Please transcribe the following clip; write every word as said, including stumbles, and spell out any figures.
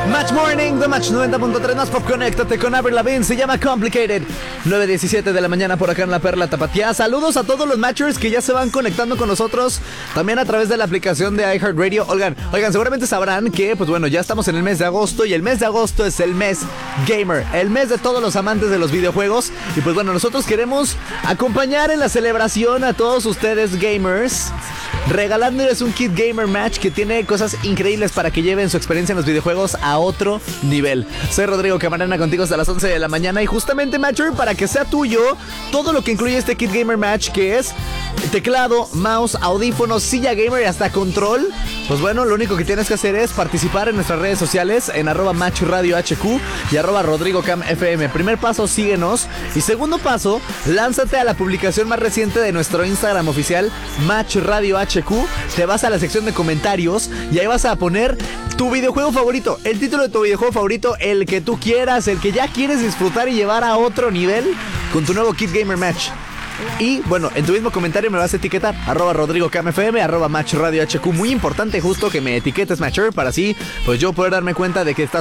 Match Morning, The Match noventa punto tres, más pop, conéctate con Avril Lavigne, se llama Complicated. nueve diecisiete de la mañana por acá en La Perla Tapatía. Saludos a todos los matchers que ya se van conectando con nosotros, también a través de la aplicación de iHeartRadio. Oigan, oigan, seguramente sabrán que, pues bueno, ya estamos en el mes de agosto y el mes de agosto es el mes gamer, el mes de todos los amantes de los videojuegos. Y pues bueno, nosotros queremos acompañar en la celebración a todos ustedes gamers, regalándoles un kit gamer match que tiene cosas increíbles para que lleven su experiencia en los videojuegos a otro nivel. Soy Rodrigo Camarena, contigo hasta las once de la mañana. Y justamente, matcher, para que sea tuyo todo lo que incluye este kit gamer match, que es teclado, mouse, audífonos, silla gamer y hasta control, pues bueno, lo único que tienes que hacer es participar en nuestras redes sociales en arroba match radio hq y arroba rodrigo cam fm. Primer paso, síguenos. Y segundo paso, lánzate a la publicación más reciente de nuestro Instagram oficial, Match Radio H Q. Te vas a la sección de comentarios y ahí vas a poner tu videojuego favorito, el título de tu videojuego favorito, el que tú quieras, el que ya quieres disfrutar y llevar a otro nivel con tu nuevo kit gamer match. Y bueno, en tu mismo comentario me vas a etiquetar arroba rodrigo cam fm, arroba match radio hq. Muy importante justo que me etiquetes, matcher, para así pues yo poder darme cuenta de que estás